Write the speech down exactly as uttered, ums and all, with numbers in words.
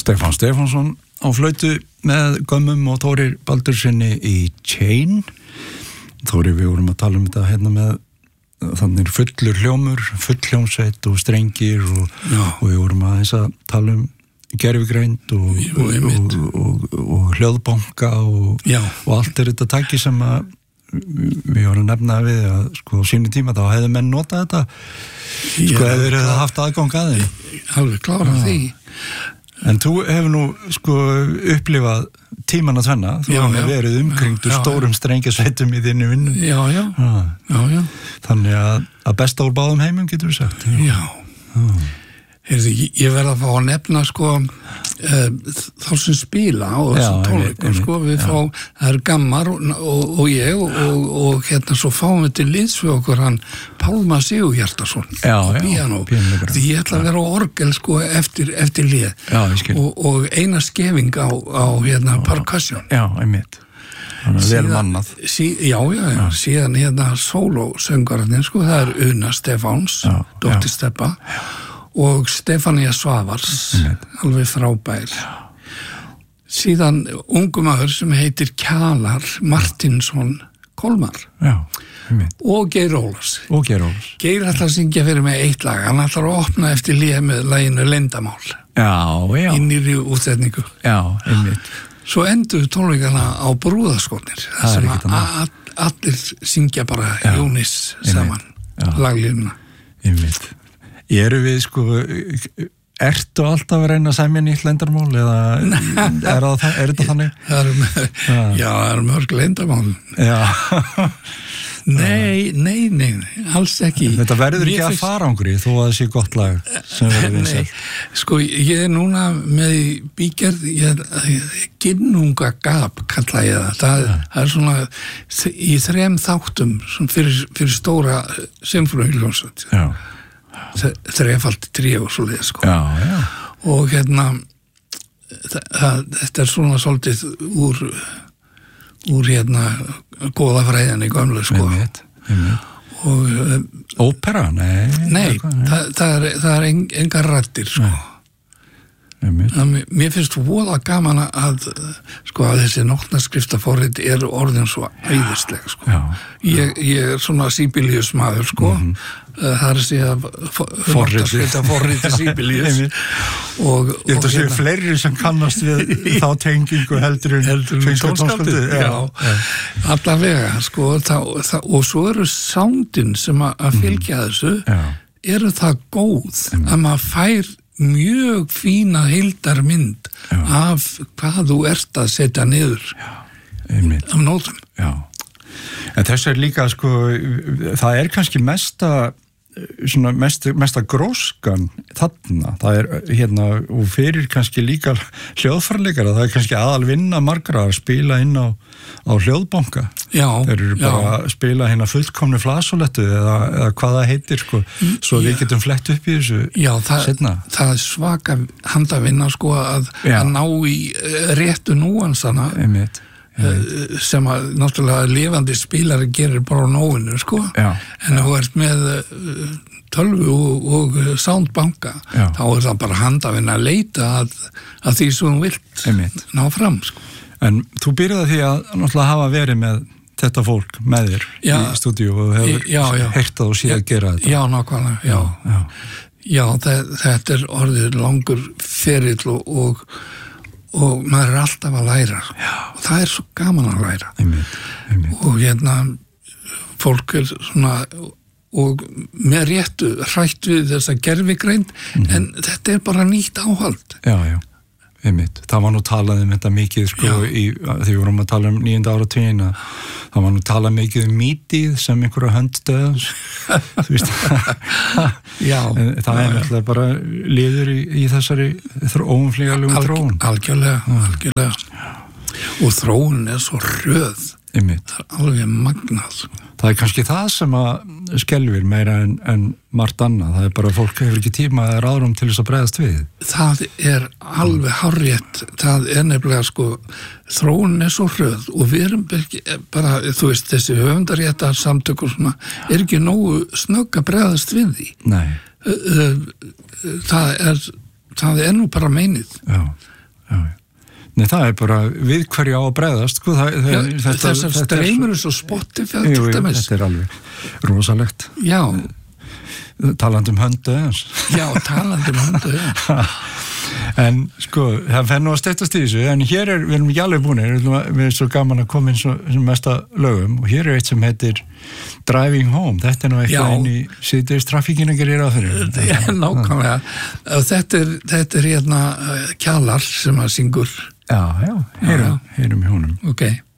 Stefán Stefánsson á flautu með Gömmum og Þórir Baldursinni í Chain. Þórir, við vorum að tala um þetta hérna með þannig fullur hljómur, full hljómsveit og strengir og, og við vorum að þess að tala um gerfigreind og, og, og, og, og hljóðbanka og, og allt er þetta tæki sem að við vorum nefna við að sko á sínu tíma þá hefðu menn notað þetta sko hefur þeir hefðu haft aðgang að þeim. Alveg klára því. En þú hefur nú sko upplifað tíman að tvenna, þú hefur verið umkringdur stórum strengjasveitum í þinni vinnu. Já, já, já, já. Þannig að, að besta úr báðum heimum getur við sagt. Já. já. Heyrðu, ég verð að fá að nefna sko uh, þá sem spila og þessum tónleikum sko, við já. fá, það er Gammar og, og, og ég og, og, og hérna svo fáum við til liðs við okkur hann Pálma Sigurhjartarson á píanó, því ég ætla að vera á orgel sko eftir, eftir lið já, og, og eina skefing á, á hérna percussion. Já, einmitt. Þannig að vel mannað. Sí, já, já, já, síðan hérna sólósöngararnir sko, það er Una Stefáns, dóttir Steppa. Já. Og Stefania Svavars, alveg frábær. Síðan ungum maður sem heitir Kjalar Martinsson Kolmar. Já, og Geir Ólafs. Og Geir Ólafs. Geir ætlar að syngja fyrir mig eitt lag, hann ætlar að opna eftir lið með laginu Leyndamál. Já, já. Í nýrri útsetningu. Já, einmitt. Svo endur tónleikana á brúðaskotnir, sem að allir syngja bara Jónis saman, laglínuna. Einmitt. Eru við sko, ertu alltaf að reyna að semja nýtt leyndarmál eða er, það, er þetta þannig? Það er, já, það er mörg leyndarmál. Já. Nei, nei, nei, alls ekki. Þetta verður ekki að farangri þó að það sé gott lag sem verður vinsælt. Sko, ég er núna með bígerð, ég er ginnungagap, kalla ég það. Það, ja. það er svona í þrem þáttum fyrir, fyrir stóra symfóníuhljómsveit. Já. Þrefaldi trí og svo leið sko. Já, já. Og hérna það, þetta er svona svolítið úr úr hérna góða fræðinni gömlu sko. Einmitt, einmitt. Og ópera, nei. Nei, það, það er það er en, engar rættir sko. Það, mér finnst voða gaman að sko að þessi nótnaskriftafórrit eru orðin svo æðislega sko. Ég, ég er svona Sibelius maður sko. Mm-hmm. Það er að segja nótnaskriftafórrit Sibelius og ég held að segja fleiri sem kannast við þá tengingu heldur en heldur en tónskaldið. Já, já. Allavega sko það, það, og svo eru soundin sem að, að fylgja þessu já. Eru það góð mm. að maður fær mjög fína heildarmynd já. Af hvað þú ert að setja niður já, af nótum. Já. En þess er líka sko, það er kannski mesta svona mest, mesta gróskan þarna, það er hérna og fyrir kannski líka hljóðfærleikara, það er kannski aðal vinna margra að spila inn á, á hljóðbanka. Já, þeir eru bara já. Að spila hérna fullkomni flasolettu eða, eða hvað það heitir sko, svo já. Við getum flett upp í þessu já, það, setna. Það er svaka handavinna sko að, að ná í réttu núansana. Einmitt. Sem að náttúrulega lifandi spílari gerir bara á nóinu sko já, en þú ert með tölvu og, og soundbanka já. Þá er það bara handafinn að leita að, að því sem þú vilt Einmitt. Ná fram sko. En þú byrjaði því að náttúrulega hafa verið með þetta fólk með þér já, í stúdíu og hefur heyrtað og síðan að gera þetta. Já, nákvæmlega, já. Já, já það, þetta er orðið langur ferill og, og og maður er alltaf að læra já. Og það er svo gaman að læra einmitt, einmitt. Og hérna fólk er svona og með réttu hrætt við þessa gervigreind mm-hmm. en þetta er bara nýtt áhald. Já, já, einmitt. Það var nú talað um þetta mikið sko í, þegar við vorum að tala um níunda áratuginn að það var nú talað mikið um mítið sem einhverja hönddöðans þú veist já, en það er náttúrulega bara liður í, í þessari óumflýjanlegum Alg, þróun algjörlega, algjörlega og þróun er svo hröð einmitt. Það er alveg magnað það er kannski það sem að skelfir meira en, en margt annað það er bara að fólk hefur ekki tíma eða ráðrum til þess að bregðast við það er alveg hárrétt það er nefnilega sko þróun er svo hröð og við erum bara, þú veist, þessi höfundaréttar samtök og svona, er ekki nógu snögg að bregðast við því nei það er það er nú bara meinið. Já, já, já. Nei, það er bara við hverju á að bregðast, sko. Það, já, þetta, þessar streymur svo Spotify, jú, jú, þetta er alveg rosalegt. Já. Talandi um höndu eins. Já, talandi um höndu eins. En sko, það fer nú að steyttast í þessu, en hér er, við erum ekki alveg búinir, við erum svo gaman að koma inn svo, sem mesta lögum, og hér er eitt sem heitir Driving Home, þetta er nú eitthvað inn í síðdeis trafíkinu gerir að fyrir. Já, nákvæmlega, þetta er, þetta er hérna Kjalar sem að syngur. Já, já, heyrum, heyrum í honum. Ok.